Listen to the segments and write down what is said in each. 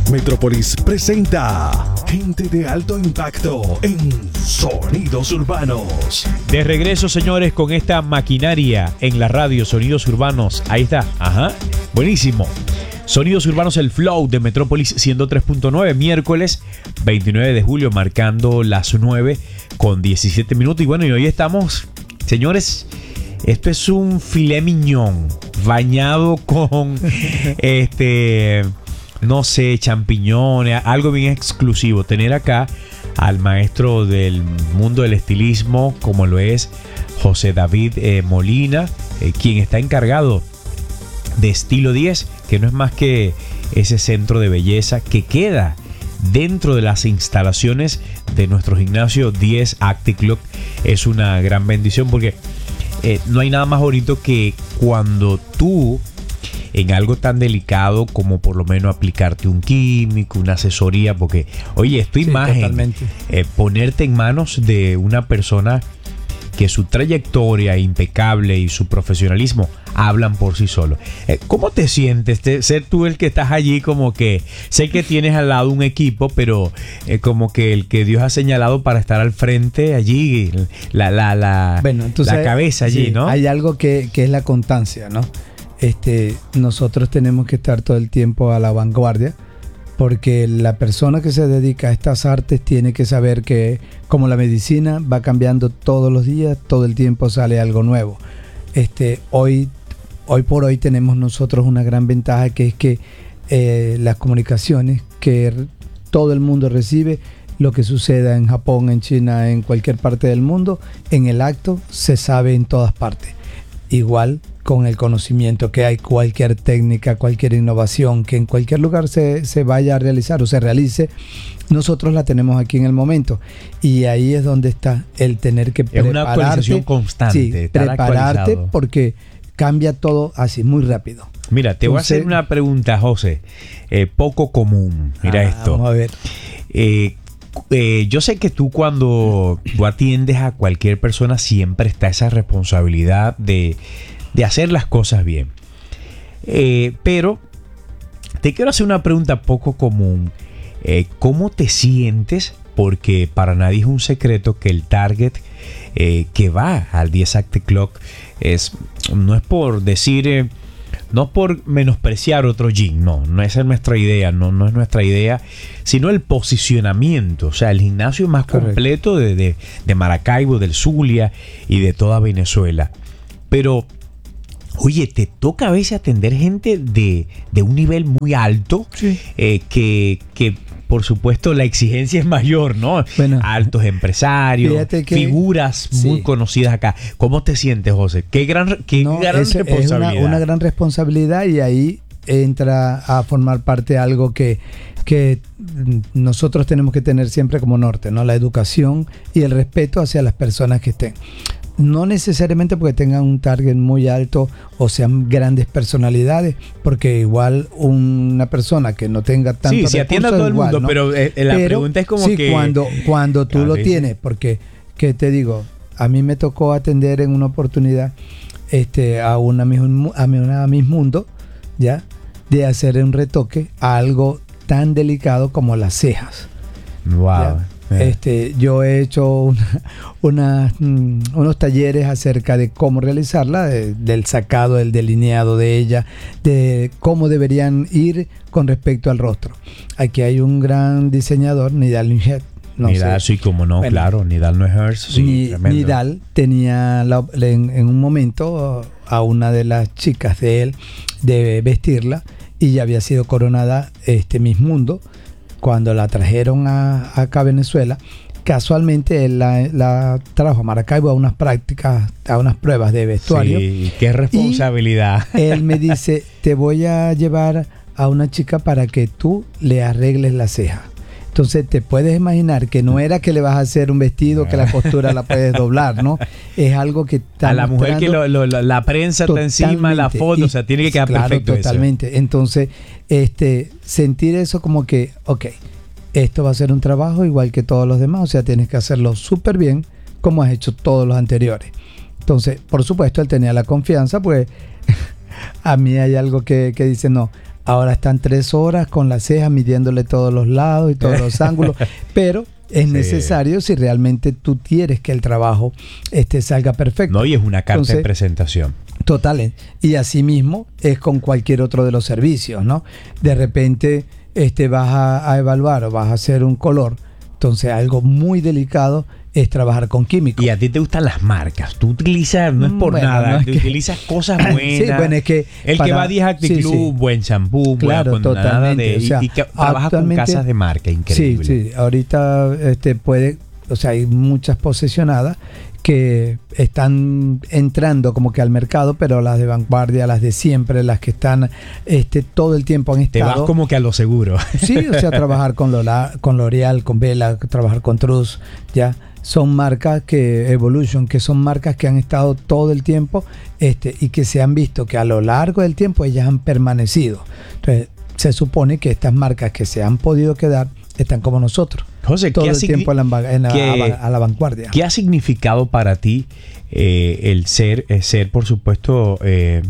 Metrópolis presenta Gente de Alto Impacto en Sonidos Urbanos. De regreso, señores, con esta maquinaria en la radio, Sonidos Urbanos. Ahí está, ajá, buenísimo. Sonidos Urbanos, el flow de Metrópolis 103.9, miércoles 29 de julio, marcando las 9 con 17 minutos. Y bueno, y hoy estamos, señores, esto es un filet mignon bañado con no sé, champiñones, algo bien exclusivo. Tener acá al maestro del mundo del estilismo, como lo es José David Molina, quien está encargado de Estilo 10, que no es más que ese centro de belleza que queda dentro de las instalaciones de nuestro gimnasio 10 Active Club. Es una gran bendición porque no hay nada más bonito que cuando tú, en algo tan delicado como por lo menos aplicarte un químico, una asesoría, porque oye, es tu imagen, ponerte en manos de una persona que su trayectoria impecable y su profesionalismo hablan por sí solos. ¿Cómo te sientes ser tú el que estás allí? Como que sé que tienes al lado un equipo, pero como que el que Dios ha señalado para estar al frente allí, la cabeza allí, sí, ¿no? Hay algo que es la constancia, ¿no? Nosotros tenemos que estar todo el tiempo a la vanguardia, porque la persona que se dedica a estas artes tiene que saber que, como la medicina va cambiando todos los días, todo el tiempo sale algo nuevo. Hoy por hoy tenemos nosotros una gran ventaja, que es que las comunicaciones que todo el mundo recibe, lo que suceda en Japón, en China, en cualquier parte del mundo, en el acto se sabe en todas partes. Igual con el conocimiento que hay, cualquier técnica, cualquier innovación que en cualquier lugar se vaya a realizar o se realice, nosotros la tenemos aquí en el momento. Y ahí es donde está el tener que prepararte. Es una actualización constante. Sí, prepararte, porque cambia todo así muy rápido. Mira, te voy a hacer una pregunta, José, poco común. Mira esto. Vamos a ver. Yo sé que tú, cuando tú atiendes a cualquier persona, siempre está esa responsabilidad de hacer las cosas bien. Pero te quiero hacer una pregunta poco común. ¿Cómo te sientes? Porque para nadie es un secreto que el target que va al 10 Active Club no es por decir... No por menospreciar otro gym, no esa es nuestra idea, no es nuestra idea, sino el posicionamiento, o sea, el gimnasio más completo de Maracaibo, del Zulia y de toda Venezuela. Pero, oye, te toca a veces atender gente de un nivel muy alto, sí. que por supuesto la exigencia es mayor, ¿no? Bueno, altos empresarios, figuras muy conocidas acá. ¿Cómo te sientes, José? Qué gran responsabilidad. Es una gran responsabilidad, y ahí entra a formar parte de algo que nosotros tenemos que tener siempre como norte, ¿no? La educación y el respeto hacia las personas que estén. No necesariamente porque tengan un target muy alto o sean grandes personalidades, porque igual una persona que no tenga tanto recursos, sí, atiende a todo el mundo, ¿no? Pero la pregunta es como sí, que... cuando tú lo tienes, porque, ¿qué te digo? A mí me tocó atender en una oportunidad a una Miss Mundo, ¿ya? De hacer un retoque a algo tan delicado como las cejas. Wow. Yo he hecho unos talleres acerca de cómo realizarla, del sacado, del delineado de ella, de cómo deberían ir con respecto al rostro. Aquí hay un gran diseñador, Nidal Nujet. Nidal, sí, como no, bueno, claro, Nidal Nujet, sí, Nidal tenía en un momento a una de las chicas de él de vestirla, y ya había sido coronada Miss Mundo. Cuando la trajeron acá a Venezuela, casualmente él la trajo a Maracaibo a unas prácticas, a unas pruebas de vestuario. Sí, qué responsabilidad. Y él me dice, te voy a llevar a una chica para que tú le arregles la ceja. Entonces te puedes imaginar que no era que le vas a hacer un vestido que la costura la puedes doblar, ¿no? Es algo que está a la mujer que la prensa está encima de la foto, o sea, tiene que quedar perfecto. Totalmente. Eso. Entonces, sentir eso como que, ok, esto va a ser un trabajo igual que todos los demás, o sea, tienes que hacerlo súper bien como has hecho todos los anteriores. Entonces, por supuesto, él tenía la confianza, pues a mí hay algo que dice, no, Ahora están 3 horas con la ceja midiéndole todos los lados y todos los ángulos, pero es necesario si realmente tú quieres que el trabajo salga perfecto. No, y es una carta de presentación. Total. Y así mismo es con cualquier otro de los servicios, ¿no? De repente vas a evaluar o vas a hacer un color. Entonces algo muy delicado es trabajar con químicos. Y a ti te gustan las marcas. Tú utilizas, no es por nada, no es tú que... utilizas cosas buenas. Sí, bueno, es que el que va a 10 Active Club, buen champú, claro, buena nada de, o sea, y que trabaja con casas de marca, increíble. Sí, ahorita hay muchas posesionadas que están entrando como que al mercado, pero las de vanguardia, las de siempre, las que están todo el tiempo han estado. Te vas como que a lo seguro. Sí, o sea, trabajar con L'Oreal, con Vela, trabajar con Trust, ya son marcas Evolution, que son marcas que han estado todo el tiempo y que se han visto que a lo largo del tiempo ellas han permanecido. Entonces, se supone que estas marcas que se han podido quedar están como nosotros. José, todo el tiempo a la vanguardia. ¿Qué ha significado para ti el ser, por supuesto,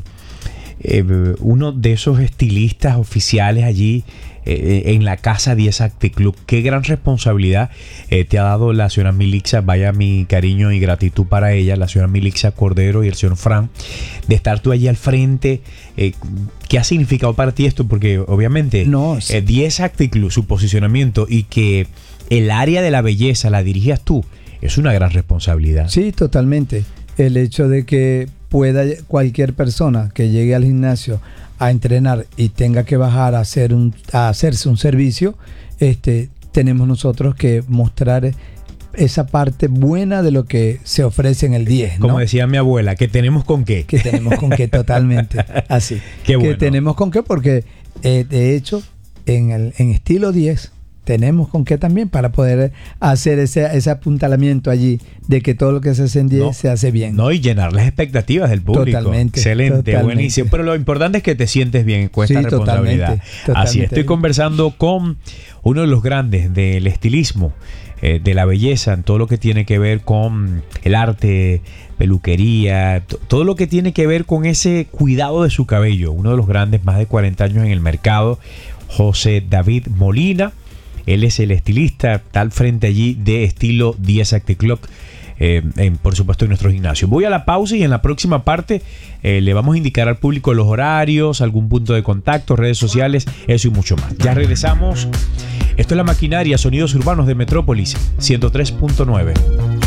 uno de esos estilistas oficiales allí en la casa 10 Active Club? Qué gran responsabilidad te ha dado la señora Milixa. Vaya mi cariño y gratitud para ella, la señora Milixa Cordero y el señor Fran, de estar tú allí al frente. ¿Qué ha significado para ti esto? Porque obviamente 10 Active Club, su posicionamiento y que el área de la belleza la dirigas tú, es una gran responsabilidad. Sí, totalmente. El hecho de que pueda cualquier persona que llegue al gimnasio a entrenar y tenga que bajar a hacerse un servicio, tenemos nosotros que mostrar esa parte buena de lo que se ofrece en el 10, ¿no? Como decía mi abuela, que tenemos con qué. Que tenemos con qué, totalmente. Así. Qué bueno. Que tenemos con qué, porque de hecho, en estilo 10, tenemos con qué también para poder hacer ese apuntalamiento allí de que todo lo que se hace en 10 se hace bien. No, y llenar las expectativas del público. Totalmente. Excelente, buenísimo. Pero lo importante es que te sientes bien con esta responsabilidad. Totalmente. Así, estoy conversando con uno de los grandes del estilismo, de la belleza, en todo lo que tiene que ver con el arte, peluquería, todo lo que tiene que ver con ese cuidado de su cabello. Uno de los grandes, más de 40 años en el mercado, José David Molina. Él es el estilista, está al frente allí de estilo 10 Active Club, por supuesto en nuestro gimnasio. Voy a la pausa y en la próxima parte le vamos a indicar al público los horarios, algún punto de contacto, redes sociales, eso y mucho más. Ya regresamos. Esto es La Maquinaria, Sonidos Urbanos de Metrópolis 103.9.